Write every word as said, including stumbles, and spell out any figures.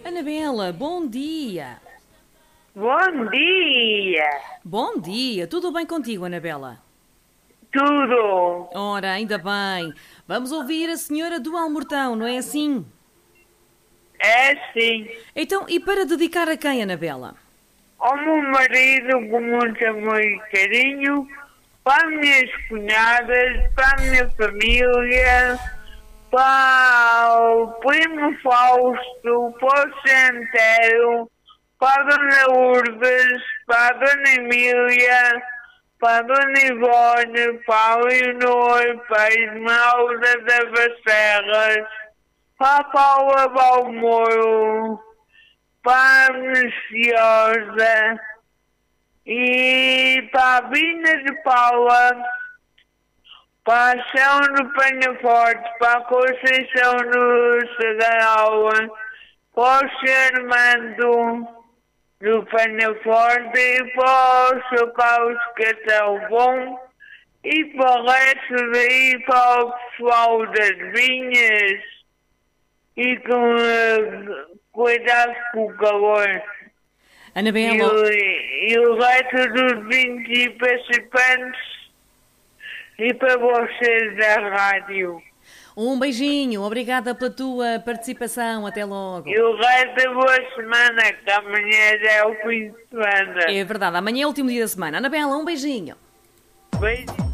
Anabela, bom dia. Bom dia! Bom dia. Tudo bem contigo, Anabela? Tudo! Ora, ainda bem. Vamos ouvir a senhora do Almortão, não é assim? É sim. Então, e para dedicar a quem, Anabela? Ao meu marido, com muito amor e carinho, para as minhas cunhadas, para a minha família, para o primo Fausto, para o Centeiro, para a Dona Urdes, para a Dona Emília, para a Dona Ivone, para a Leonor, para a Esmeralda da Serras, para a Paula Balmoro, para a Preciosa e para a Bina de Paula, para a São no Penaforte, para a Conceição no Sagaral, para o senhor Armando no Penaforte e para o seu Carlos Catão Bom e para o resto daí para o pessoal das vinhas e com uh, cuidado com o calor. E Anabela, o, e o resto dos vinhos e participantes e para vocês da rádio. um beijinho. Obrigada pela tua participação. Até logo. E o resto da boa semana, que amanhã já é o fim de semana. É verdade, amanhã é o último dia da semana. Anabela, um beijinho. Beijo.